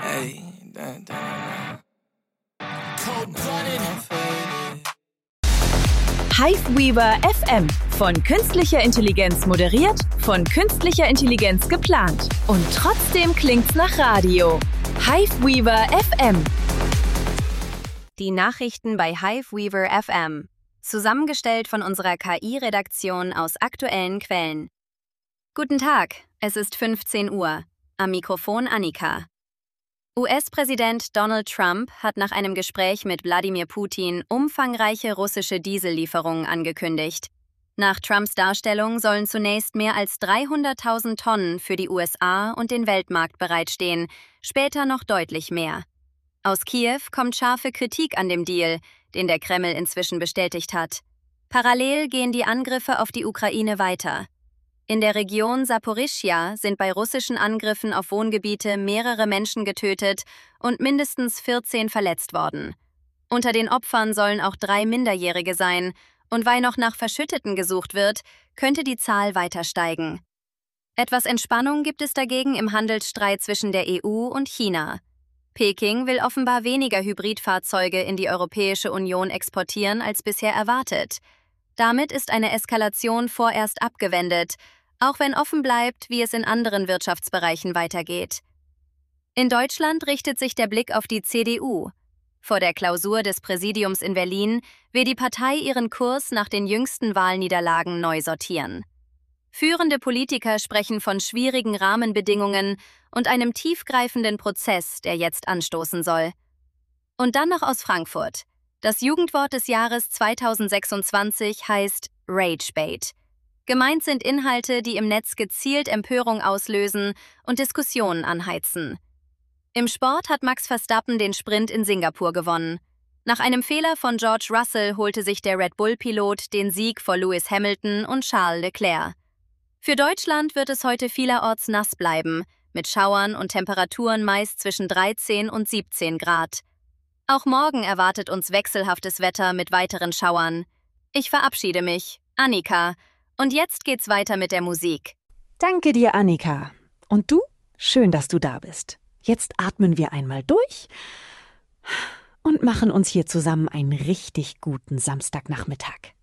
Ey, Hiveweaver FM. Von künstlicher Intelligenz moderiert, von künstlicher Intelligenz geplant. Und trotzdem klingt's nach Radio. Hiveweaver FM. Die Nachrichten bei Hiveweaver FM. Zusammengestellt von unserer KI-Redaktion aus aktuellen Quellen. Guten Tag, es ist 15 Uhr. Am Mikrofon Annika. US-Präsident Donald Trump hat nach einem Gespräch mit Wladimir Putin umfangreiche russische Diesellieferungen angekündigt. Nach Trumps Darstellung sollen zunächst mehr als 300.000 Tonnen für die USA und den Weltmarkt bereitstehen, später noch deutlich mehr. Aus Kiew kommt scharfe Kritik an dem Deal, den der Kreml inzwischen bestätigt hat. Parallel gehen die Angriffe auf die Ukraine weiter. In der Region Saporischschja sind bei russischen Angriffen auf Wohngebiete mehrere Menschen getötet und mindestens 14 verletzt worden. Unter den Opfern sollen auch 3 Minderjährige sein, und weil noch nach Verschütteten gesucht wird, könnte die Zahl weiter steigen. Etwas Entspannung gibt es dagegen im Handelsstreit zwischen der EU und China. Peking will offenbar weniger Hybridfahrzeuge in die Europäische Union exportieren als bisher erwartet. Damit ist eine Eskalation vorerst abgewendet, auch wenn offen bleibt, wie es in anderen Wirtschaftsbereichen weitergeht. In Deutschland richtet sich der Blick auf die CDU. Vor der Klausur des Präsidiums in Berlin will die Partei ihren Kurs nach den jüngsten Wahlniederlagen neu sortieren. Führende Politiker sprechen von schwierigen Rahmenbedingungen und einem tiefgreifenden Prozess, der jetzt anstoßen soll. Und dann noch aus Frankfurt. Das Jugendwort des Jahres 2026 heißt Ragebait. Gemeint sind Inhalte, die im Netz gezielt Empörung auslösen und Diskussionen anheizen. Im Sport hat Max Verstappen den Sprint in Singapur gewonnen. Nach einem Fehler von George Russell holte sich der Red Bull-Pilot den Sieg vor Lewis Hamilton und Charles Leclerc. Für Deutschland wird es heute vielerorts nass bleiben, mit Schauern und Temperaturen meist zwischen 13 und 17 Grad. Auch morgen erwartet uns wechselhaftes Wetter mit weiteren Schauern. Ich verabschiede mich, Annika. Und jetzt geht's weiter mit der Musik. Danke dir, Annika. Und du? Schön, dass du da bist. Jetzt atmen wir einmal durch und machen uns hier zusammen einen richtig guten Samstagnachmittag.